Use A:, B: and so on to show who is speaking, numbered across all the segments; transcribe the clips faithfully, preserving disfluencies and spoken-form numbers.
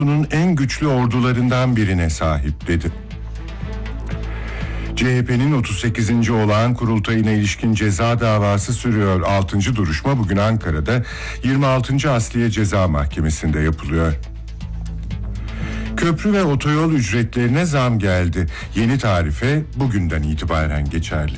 A: bunun en güçlü ordularından birine sahip dedi. C H P'nin otuz sekizinci olağan kurultayına ilişkin ceza davası sürüyor. altıncı duruşma bugün Ankara'da yirmi altıncı Asliye Ceza Mahkemesi'nde yapılıyor. Köprü ve otoyol ücretlerine zam geldi. Yeni tarife bugünden itibaren geçerli.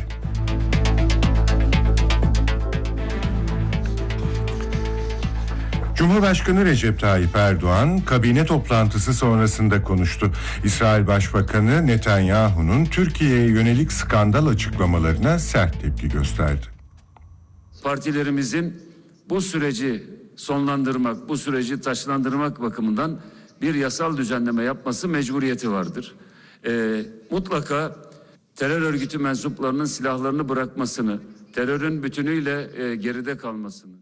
A: Cumhurbaşkanı Recep Tayyip Erdoğan kabine toplantısı sonrasında konuştu. İsrail Başbakanı Netanyahu'nun Türkiye'ye yönelik skandal açıklamalarına sert tepki gösterdi.
B: Partilerimizin bu süreci sonlandırmak, bu süreci taşlandırmak bakımından bir yasal düzenleme yapması mecburiyeti vardır. Ee, mutlaka terör örgütü mensuplarının silahlarını bırakmasını, terörün bütünüyle e, geride kalmasını.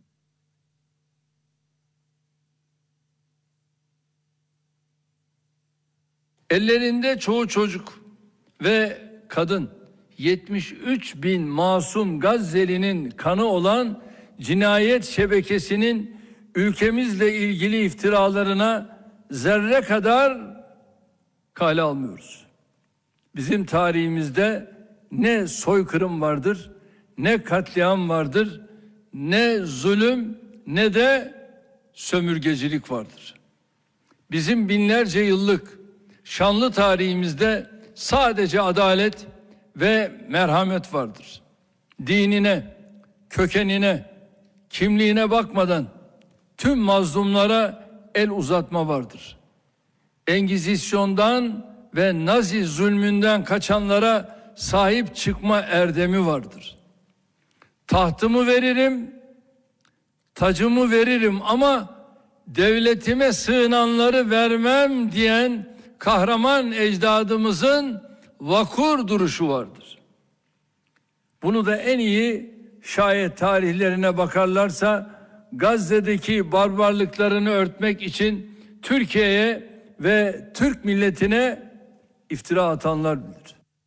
C: Ellerinde çoğu çocuk ve kadın, yetmiş üç bin masum Gazze'linin kanı olan cinayet şebekesinin ülkemizle ilgili iftiralarına zerre kadar kale almıyoruz. Bizim tarihimizde ne soykırım vardır, ne katliam vardır, ne zulüm, ne de sömürgecilik vardır. Bizim binlerce yıllık şanlı tarihimizde sadece adalet ve merhamet vardır. Dinine, kökenine, kimliğine bakmadan tüm mazlumlara el uzatma vardır. Engizisyondan ve Nazi zulmünden kaçanlara sahip çıkma erdemi vardır. Tahtımı veririm, tacımı veririm ama devletime sığınanları vermem diyen kahraman ecdadımızın vakur duruşu vardır. Bunu da en iyi şayet tarihlerine bakarlarsa Gazze'deki barbarlıklarını örtmek için Türkiye'ye ve Türk milletine iftira atanlar bilir.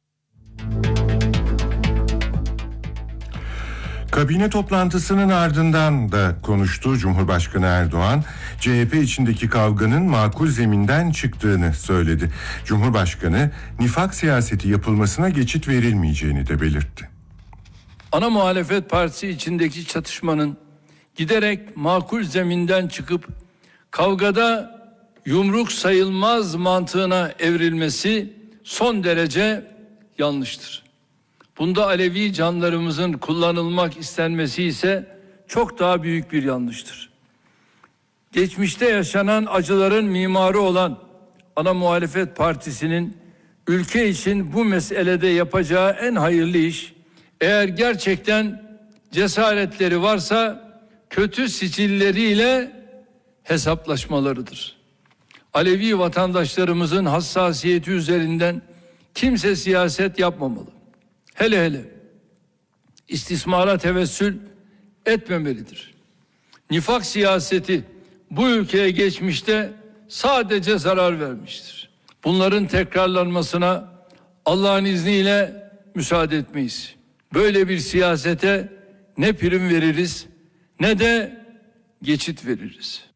A: Kabine toplantısının ardından da konuştu Cumhurbaşkanı Erdoğan. C H P içindeki kavganın makul zeminden çıktığını söyledi. Cumhurbaşkanı nifak siyaseti yapılmasına geçit verilmeyeceğini de belirtti.
C: Ana muhalefet partisi içindeki çatışmanın giderek makul zeminden çıkıp kavgada yumruk sayılmaz mantığına evrilmesi son derece yanlıştır. Bunda Alevi canlarımızın kullanılmak istenmesi ise çok daha büyük bir yanlıştır. Geçmişte yaşanan acıların mimarı olan ana muhalefet partisinin ülke için bu meselede yapacağı en hayırlı iş, eğer gerçekten cesaretleri varsa kötü sicilleriyle hesaplaşmalarıdır. Alevi vatandaşlarımızın hassasiyeti üzerinden kimse siyaset yapmamalı. Hele hele istismara tevessül etmemelidir. Nifak siyaseti bu ülkeye geçmişte sadece zarar vermiştir. Bunların tekrarlanmasına Allah'ın izniyle müsaade etmeyiz. Böyle bir siyasete ne prim veririz ne de geçit veririz.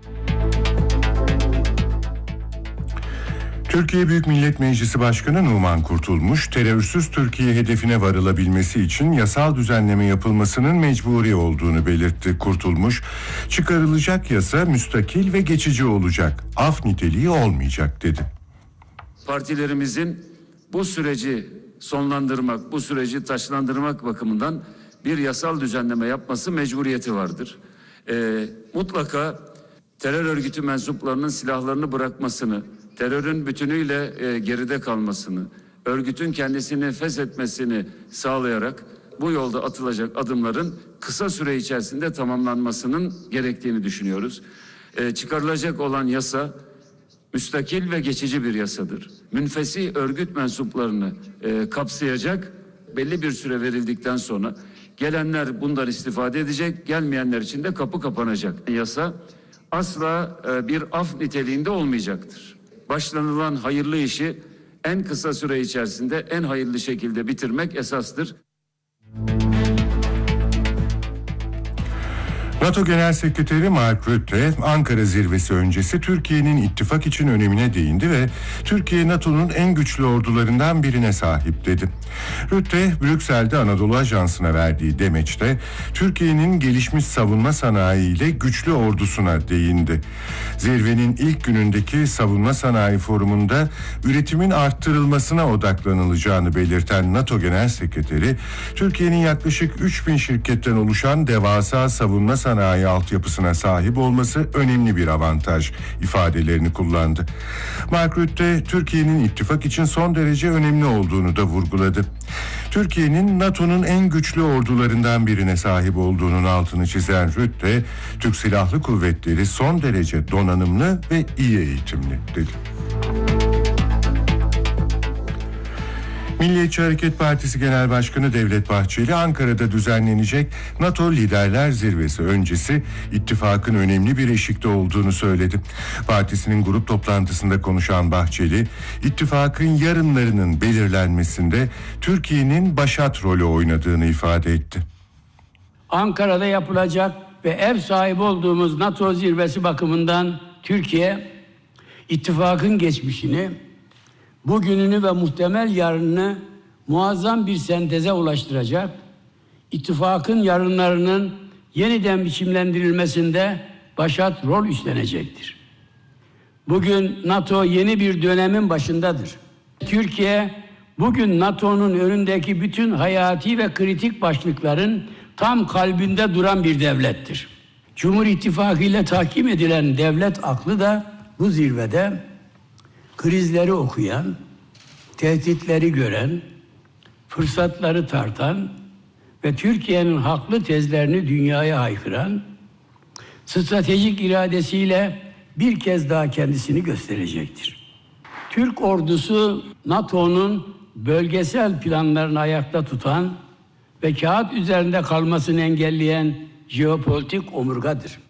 A: Türkiye Büyük Millet Meclisi Başkanı Numan Kurtulmuş, terörsüz Türkiye hedefine varılabilmesi için yasal düzenleme yapılmasının mecburi olduğunu belirtti. Kurtulmuş, çıkarılacak yasa müstakil ve geçici olacak, af niteliği olmayacak dedi.
B: Partilerimizin bu süreci sonlandırmak, bu süreci taşlandırmak bakımından bir yasal düzenleme yapması mecburiyeti vardır. Ee, mutlaka terör örgütü mensuplarının silahlarını bırakmasını, terörün bütünüyle e, geride kalmasını, örgütün kendisini feshetmesini sağlayarak bu yolda atılacak adımların kısa süre içerisinde tamamlanmasının gerektiğini düşünüyoruz. E, çıkarılacak olan yasa müstakil ve geçici bir yasadır. Münfesi örgüt mensuplarını e, kapsayacak, belli bir süre verildikten sonra gelenler bundan istifade edecek, gelmeyenler için de kapı kapanacak. Yasa asla e, bir af niteliğinde olmayacaktır. Başlanılan hayırlı işi en kısa süre içerisinde en hayırlı şekilde bitirmek esastır.
A: NATO Genel Sekreteri Mark Rutte, Ankara zirvesi öncesi Türkiye'nin ittifak için önemine değindi ve Türkiye NATO'nun en güçlü ordularından birine sahip dedi. Rutte, Brüksel'de Anadolu Ajansı'na verdiği demeçte Türkiye'nin gelişmiş savunma sanayi ile güçlü ordusuna değindi. Zirvenin ilk günündeki savunma sanayi forumunda üretimin arttırılmasına odaklanılacağını belirten NATO Genel Sekreteri, Türkiye'nin yaklaşık üç bin şirketten oluşan devasa savunma sanayi altyapısına sahip olması önemli bir avantaj ifadelerini kullandı. Mark Rutte, Türkiye'nin ittifak için son derece önemli olduğunu da vurguladı. Türkiye'nin NATO'nun en güçlü ordularından birine sahip olduğunun altını çizen Rutte, Türk Silahlı Kuvvetleri son derece donanımlı ve iyi eğitimli dedi. Milliyetçi Hareket Partisi Genel Başkanı Devlet Bahçeli, Ankara'da düzenlenecek NATO Liderler Zirvesi öncesi ittifakın önemli bir eşikte olduğunu söyledi. Partisinin grup toplantısında konuşan Bahçeli, ittifakın yarınlarının belirlenmesinde Türkiye'nin başat rolü oynadığını ifade etti.
D: Ankara'da yapılacak ve ev sahibi olduğumuz NATO zirvesi bakımından Türkiye, ittifakın geçmişini, bugününü ve muhtemel yarınını muazzam bir senteze ulaştıracak, ittifakın yarınlarının yeniden biçimlendirilmesinde başat rol üstlenecektir. Bugün NATO yeni bir dönemin başındadır. Türkiye, bugün NATO'nun önündeki bütün hayati ve kritik başlıkların tam kalbinde duran bir devlettir. Cumhur İttifakı ile tahkim edilen devlet aklı da bu zirvede krizleri okuyan, tehditleri gören, fırsatları tartan ve Türkiye'nin haklı tezlerini dünyaya haykıran, stratejik iradesiyle bir kez daha kendisini gösterecektir. Türk ordusu NATO'nun bölgesel planlarını ayakta tutan ve kağıt üzerinde kalmasını engelleyen jeopolitik omurgadır.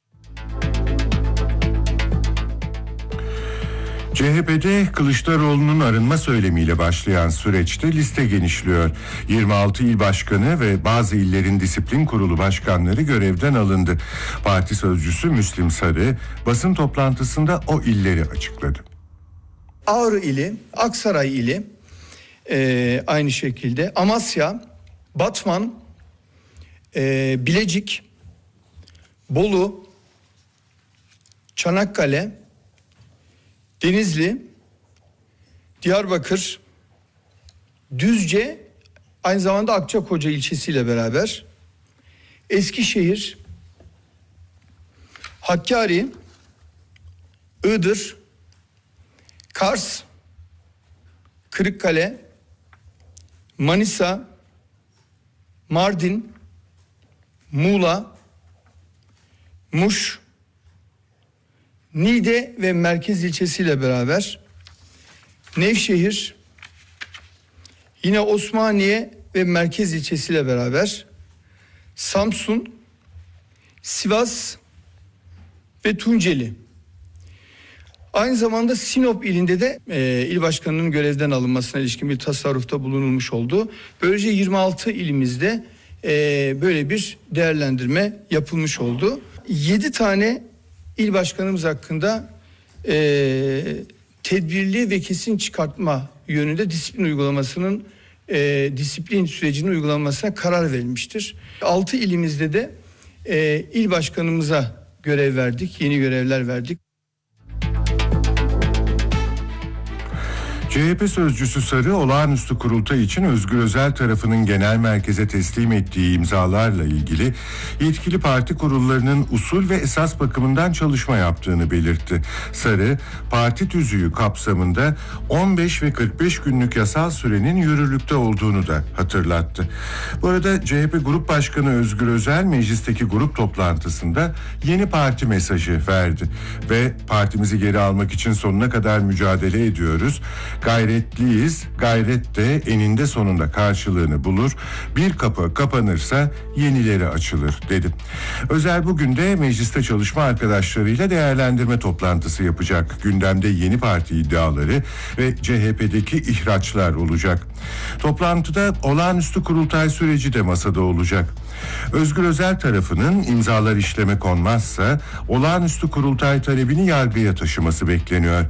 A: C H P'de Kılıçdaroğlu'nun arınma söylemiyle başlayan süreçte liste genişliyor. yirmi altı il başkanı ve bazı illerin disiplin kurulu başkanları görevden alındı. Parti sözcüsü Müslim Sarı basın toplantısında o illeri açıkladı.
E: Ağrı ili, Aksaray ili, e, aynı şekilde Amasya, Batman, e, Bilecik, Bolu, Çanakkale, Denizli, Diyarbakır, Düzce, aynı zamanda Akçakoca ilçesiyle beraber, Eskişehir, Hakkari, Iğdır, Kars, Kırıkkale, Manisa, Mardin, Muğla, Muş, Niğde ve merkez ilçesiyle beraber Nevşehir, yine Osmaniye ve merkez ilçesiyle beraber Samsun, Sivas ve Tunceli. Aynı zamanda Sinop ilinde de e, il başkanının görevden alınmasına ilişkin bir tasarrufta bulunulmuş oldu. Böylece yirmi altı ilimizde e, böyle bir değerlendirme yapılmış oldu. yedi tane il başkanımız hakkında e, tedbirli ve kesin çıkartma yönünde disiplin uygulamasının e, disiplin sürecinin uygulanmasına karar verilmiştir. altı ilimizde de e, il başkanımıza görev verdik, yeni görevler verdik.
A: C H P sözcüsü Sarı, olağanüstü kurultay için Özgür Özel tarafının genel merkeze teslim ettiği imzalarla ilgili yetkili parti kurullarının usul ve esas bakımından çalışma yaptığını belirtti. Sarı, parti tüzüğü kapsamında on beş ve kırk beş günlük yasal sürenin yürürlükte olduğunu da hatırlattı. Bu arada C H P Grup Başkanı Özgür Özel meclisteki grup toplantısında yeni parti mesajı verdi ve partimizi geri almak için sonuna kadar mücadele ediyoruz. Gayretliyiz, gayret de eninde sonunda karşılığını bulur. Bir kapı kapanırsa yenileri açılır dedi. Özel bugün de mecliste çalışma arkadaşlarıyla değerlendirme toplantısı yapacak. Gündemde yeni parti iddiaları ve C H P'deki ihraçlar olacak. Toplantıda olağanüstü kurultay süreci de masada olacak. Özgür Özel tarafının imzalar işleme konmazsa olağanüstü kurultay talebini yargıya taşıması bekleniyor.